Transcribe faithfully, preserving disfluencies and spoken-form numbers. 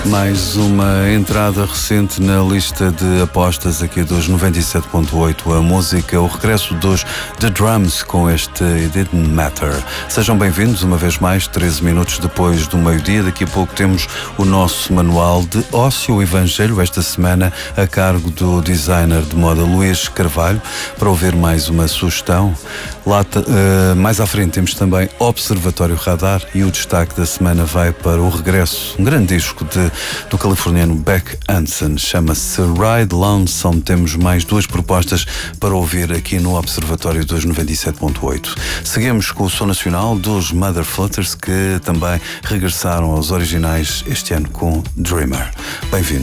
Mais uma entrada recente na lista de apostas aqui dos noventa e sete ponto oito. A música, o regresso dos The Drums com este It Didn't Matter. Sejam bem-vindos uma vez mais, treze minutos depois do meio-dia. Daqui a pouco temos o nosso manual de Ócio Evangelho, esta semana a cargo do designer de moda Luís Carvalho, para ouvir mais uma sugestão. Lá, uh, mais à frente temos também Observatório Radar e o destaque da semana vai para o regresso, um grande disco de do californiano Beck Hansen, chama-se Ride Lonesome. Temos mais duas propostas para ouvir aqui no Observatório dos noventa e sete ponto oito. Seguimos com o som nacional dos Motherflutters, que também regressaram aos originais este ano com Dreamer. Bem-vindo.